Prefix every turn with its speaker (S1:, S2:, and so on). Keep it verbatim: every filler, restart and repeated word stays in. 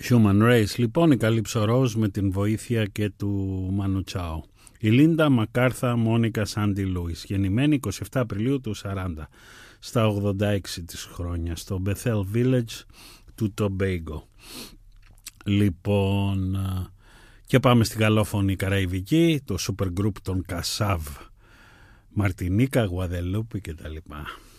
S1: Human Race, λοιπόν, η Καλύψο Ροζ με την βοήθεια και του Μανου Τσάο. Η Λίντα Μακάρθα Μόνικα Σάντι Λούις, γεννημένη εικοστή εβδόμη Απριλίου του σαράντα, στα ογδόντα έξι της χρόνια, στο Bethel Village του Τομπέγκο. Λοιπόν, και πάμε στην καλόφωνη Καραϊβική, το super group των Κασάβ, Μαρτινίκα, Γουαδελούπη κτλ.